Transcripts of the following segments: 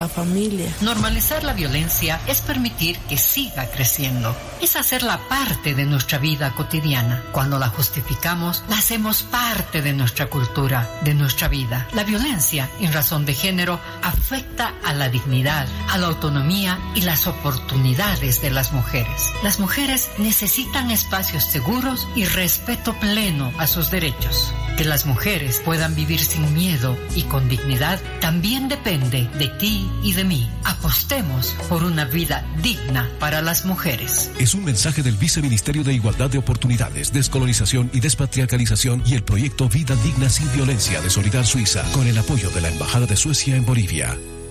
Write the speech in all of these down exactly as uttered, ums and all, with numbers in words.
la familia. Normalizar la violencia es permitir que siga creciendo. Es hacerla parte de nuestra vida cotidiana. Cuando la justificamos, la hacemos parte de nuestra cultura, de nuestra vida. La violencia en razón de género afecta a la dignidad, a la autonomía y las oportunidades de las mujeres. Las mujeres necesitan espacios seguros y respeto pleno a sus derechos. Que las mujeres puedan vivir sin miedo y con dignidad también depende de ti y de mí. Apostemos por una vida digna para las mujeres. Es un mensaje del Viceministerio de Igualdad de Oportunidades, Descolonización y Despatriarcalización y el proyecto Vida Digna Sin Violencia de Solidar Suiza, con el apoyo de la Embajada de Suecia en Bolivia.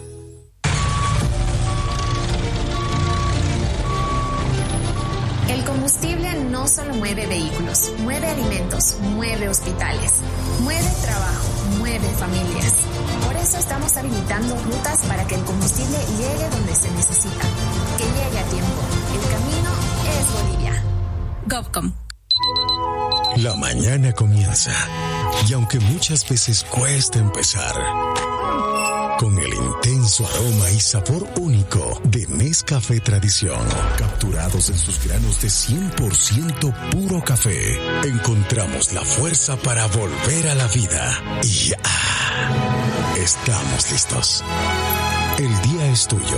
El combustible no solo mueve vehículos, mueve alimentos, mueve hospitales, mueve trabajo, mueve familias. Por eso estamos habilitando rutas para que el combustible llegue donde se necesita, que llegue a tiempo. El camino es Bolivia. GovCom. La mañana comienza, y aunque muchas veces cuesta empezar, con el intenso aroma y sabor único de Nescafé Tradición, capturados en sus granos de cien por ciento puro café, encontramos la fuerza para volver a la vida. Y ah, estamos listos. El día es tuyo.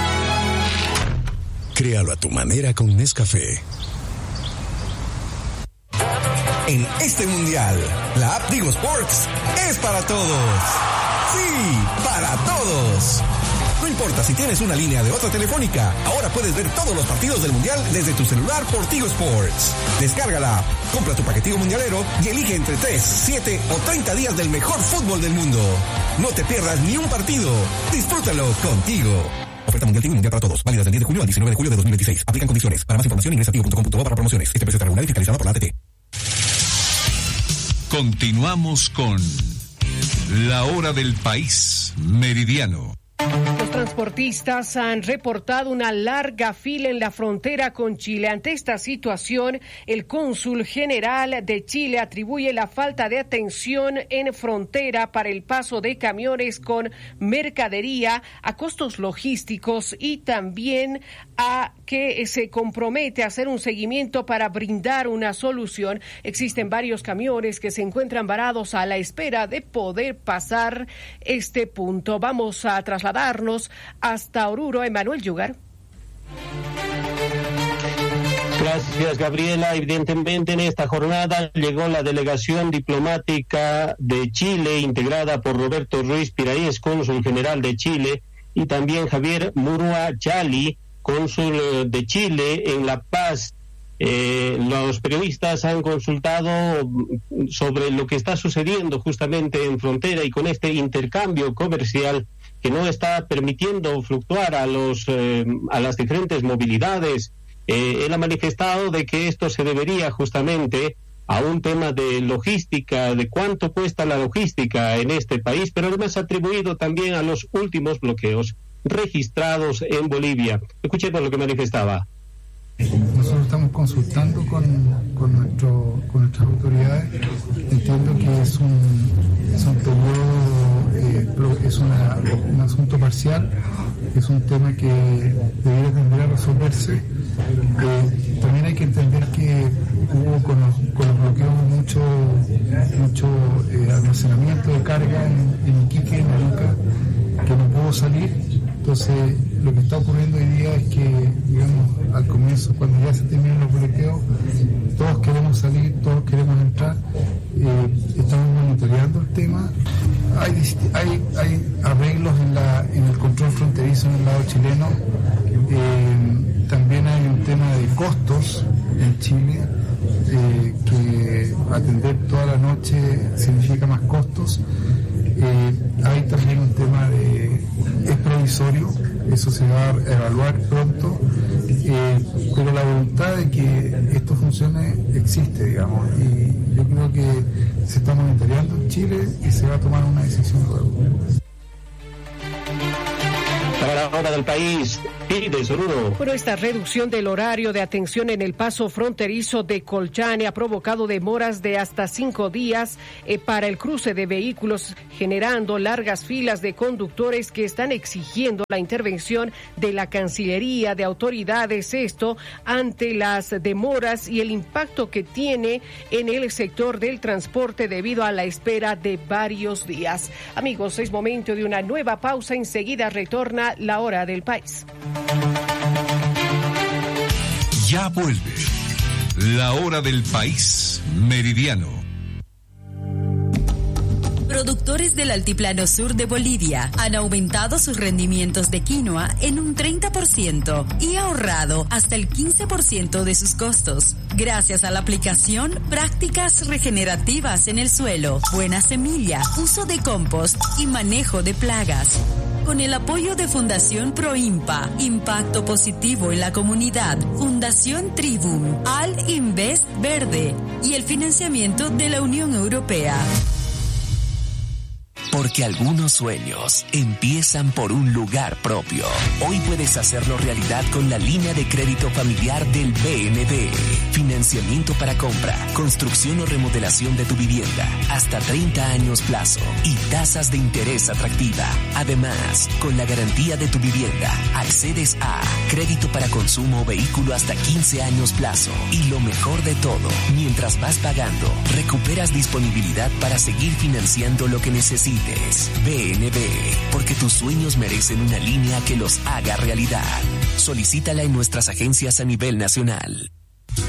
Créalo a tu manera con Nescafé. En este mundial, la app Tigo Sports es para todos. ¡Sí! ¡Para todos! No importa si tienes una línea de otra telefónica, ahora puedes ver todos los partidos del Mundial desde tu celular por Tigo Sports. Descarga la app, compra tu paquetico mundialero y elige entre tres, siete o treinta días del mejor fútbol del mundo. No te pierdas ni un partido. Disfrútalo contigo. Oferta Mundial Tigo y Mundial para todos. Válida del diez de julio al diecinueve de julio de dos mil veintiséis. Aplican condiciones. Para más información ingresa a tigo punto com punto bo para promociones. Este precio está regulado y fiscalizado por la A T T. Continuamos con La Hora del País Meridiano. Los transportistas han reportado una larga fila en la frontera con Chile. Ante esta situación, el cónsul general de Chile atribuye la falta de atención en frontera para el paso de camiones con mercadería a costos logísticos y también a que se compromete a hacer un seguimiento para brindar una solución. Existen varios camiones que se encuentran varados a la espera de poder pasar este punto. Vamos a trasladarnos hasta Oruro. Emanuel Yugar. Gracias, Gabriela. Evidentemente, en esta jornada llegó la delegación diplomática de Chile, integrada por Roberto Ruiz Piraíz, cónsul general de Chile, y también Javier Murúa Chali, cónsul de Chile en La Paz. Eh, los periodistas han consultado sobre lo que está sucediendo justamente en frontera y con este intercambio comercial que no está permitiendo fluctuar a los eh, a las diferentes movilidades. Eh, él ha manifestado de que esto se debería justamente a un tema de logística, de cuánto cuesta la logística en este país, pero además ha atribuido también a los últimos bloqueos registrados en Bolivia. Escuchemos lo que manifestaba. Nosotros estamos consultando con, con, nuestro, con nuestras autoridades. Entiendo que es un, es un periodo, eh, es una, un asunto parcial, es un tema que debería tender a resolverse. Eh, también hay que entender que hubo con los, con los bloqueos mucho, mucho eh, almacenamiento de carga en, en Iquique, en Arica, que no pudo salir. Entonces, lo que está ocurriendo hoy día es que, digamos, al comienzo, cuando ya se terminan los bloqueos, todos queremos salir, todos queremos entrar, eh, estamos monitoreando el tema. Hay, hay, hay arreglos en, la, en el control fronterizo en el lado chileno. Eh, también hay un tema de costos en Chile, eh, que atender toda la noche significa más costos. Eh, hay también un tema de, es provisorio, eso se va a evaluar pronto, eh, pero la voluntad de que esto funcione existe, digamos, y yo creo que se está monitoreando en Chile y se va a tomar una decisión luego. Para la Hora del País, Pides, Oruro. Bueno, esta reducción del horario de atención en el paso fronterizo de Colchane ha provocado demoras de hasta cinco días eh, para el cruce de vehículos, generando largas filas de conductores que están exigiendo la intervención de la Cancillería, de autoridades, esto ante las demoras y el impacto que tiene en el sector del transporte debido a la espera de varios días. Amigos, es momento de una nueva pausa, enseguida retorna La Hora del País. Ya vuelve La Hora del País Meridiano. Productores del Altiplano Sur de Bolivia han aumentado sus rendimientos de quinoa en un treinta por ciento y ahorrado hasta el quince por ciento de sus costos, gracias a la aplicación prácticas regenerativas en el suelo, buena semilla, uso de compost y manejo de plagas. Con el apoyo de Fundación Proimpa, Impacto Positivo en la Comunidad, Fundación Tribum, Al Invest Verde y el financiamiento de la Unión Europea. Porque algunos sueños empiezan por un lugar propio. Hoy puedes hacerlo realidad con la línea de crédito familiar del B N D. Financiamiento para compra, construcción o remodelación de tu vivienda, hasta treinta años plazo y tasas de interés atractiva. Además, con la garantía de tu vivienda, accedes a crédito para consumo o vehículo hasta quince años plazo. Y lo mejor de todo, mientras vas pagando, recuperas disponibilidad para seguir financiando lo que necesites. B N B, porque tus sueños merecen una línea que los haga realidad. Solicítala en nuestras agencias a nivel nacional.